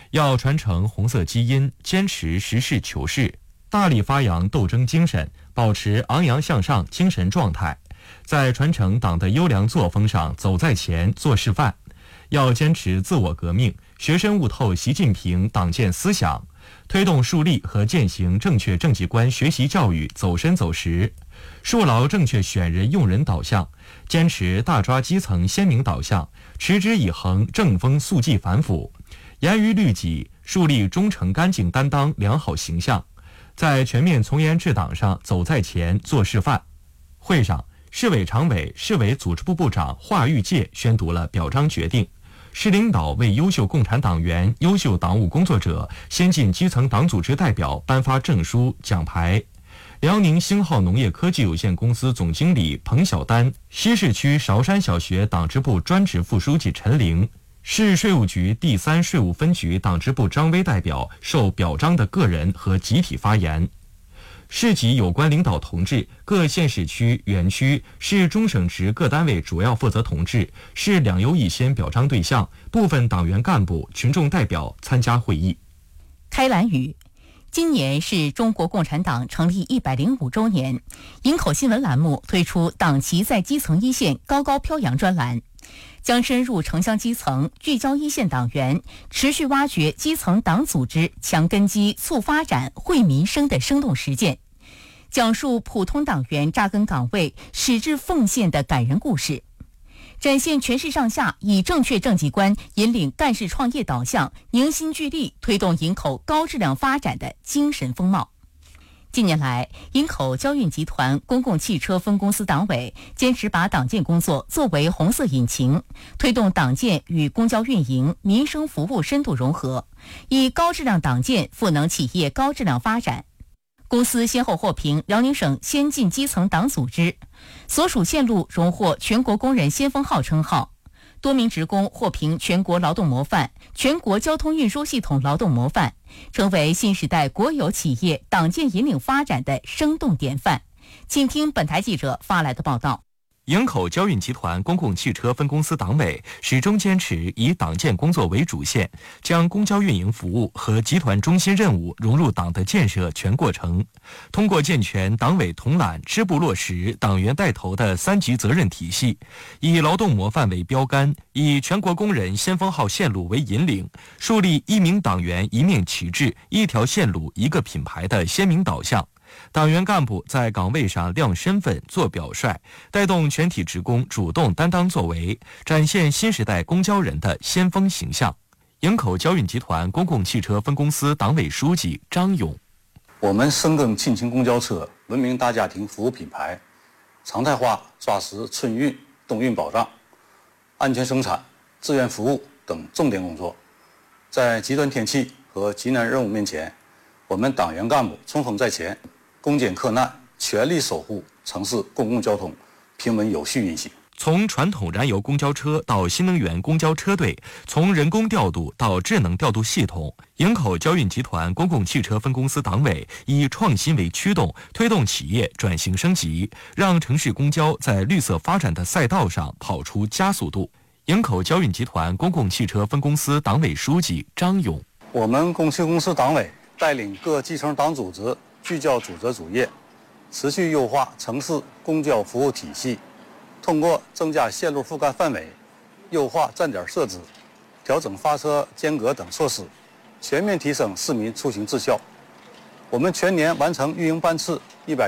要传承红色基因，坚持实事求是，大力发扬斗争精神，保持昂扬向上精神状态，在传承党的优良作风上走在前做示范。要坚持自我革命，学深悟透习近平党建思想，推动树立和践行正确政绩观学习教育走深走实，树牢正确选人用人导向，坚持大抓基层鲜明导向，持之以恒正风肃纪反腐，严于律己，树立忠诚干净担当良好形象，在全面从严治党上走在前做示范。会上，市委常委、市委组织部部长华玉介宣读了表彰决定。市领导为优秀共产党员、优秀党务工作者、先进基层党组织代表颁发证书、奖牌。辽宁星浩农业科技有限公司总经理彭晓丹，西市区韶山小学党支部专职副书记陈玲，市税务局第3税务分局党支部张威代表受表彰的个人和集体发言。市级有关领导同志、各县市区、园区、市中省直各单位主要负责同志、市两优一先表彰对象、部分党员干部、群众代表参加会议。 开栏语：今年是中国共产党成立105周年，营口新闻栏目推出党旗在基层一线高高飘扬专栏，将深入城乡基层，聚焦一线党员，持续挖掘基层党组织强根基、促发展、惠民生的生动实践，讲述普通党员扎根岗位、矢志奉献的感人故事，展现全市上下以正确政绩观引领干事创业导向，凝心聚力推动营口高质量发展的精神风貌。近年来，营口交运集团公共汽车分公司党委坚持把党建工作作为红色引擎，推动党建与公交运营、民生服务深度融合，以高质量党建赋能企业高质量发展。公司先后获评辽宁省先进基层党组织，所属线路荣获全国工人先锋号称号，多名职工获评全国劳动模范、全国交通运输系统劳动模范，成为新时代国有企业党建引领发展的生动典范。请听本台记者发来的报道。 营口交运集团公共汽车分公司党委始终坚持以党建工作为主线，将公交运营服务和集团中心任务融入党的建设全过程，通过健全党委统揽、支部落实、党员带头的3级责任体系，以劳动模范为标杆，以全国工人先锋号线路为引领，树立一名党员一面旗帜、一条线路一个品牌的鲜明导向。党员干部在岗位上亮身份、做表率，带动全体职工主动担当作为，展现新时代公交人的先锋形象。营口交运集团公共汽车分公司党委书记张勇： 我们深耕亲情公交车、文明大家庭服务品牌，常态化抓实春运、冬运保障、安全生产、志愿服务等重点工作。在极端天气和急难任务面前，我们党员干部冲锋在前，攻坚克难，全力守护城市公共交通平稳有序运行。 从传统燃油公交车到新能源公交车队，从人工调度到智能调度系统，营口交运集团公共汽车分公司党委以创新为驱动，推动企业转型升级，让城市公交在绿色发展的赛道上跑出加速度。营口交运集团公共汽车分公司党委书记张勇： 我们公汽公司党委带领各基层党组织聚焦主责主业，持续优化城市公交服务体系，通过增加线路覆盖范围、优化站点设置、调整发车间隔等措施，全面提升市民出行质效。我们全年完成运营班次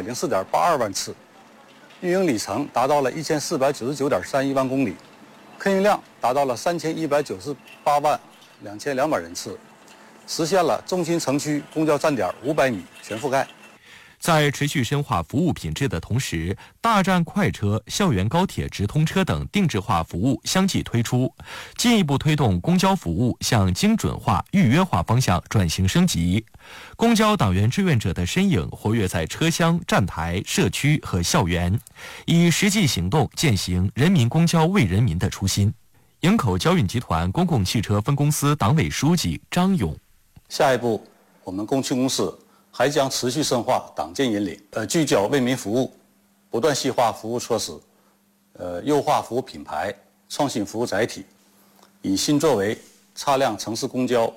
104.82万次，运营里程达到了1499.31万公里，客运量达到了3198万2200人次，实现了中心城区公交站点500米全覆盖。 在持续深化服务品质的同时，大站快车、校园高铁直通车等定制化服务相继推出，进一步推动公交服务向精准化、预约化方向转型升级。公交党员志愿者的身影活跃在车厢、站台、社区和校园，以实际行动践行人民公交为人民的初心。营口交运集团公共汽车分公司党委书记张勇： 下一步，我们公汽公司还将持续深化党建引领，聚焦为民服务，不断细化服务措施，优化服务品牌，创新服务载体，以新作为擦亮城市公交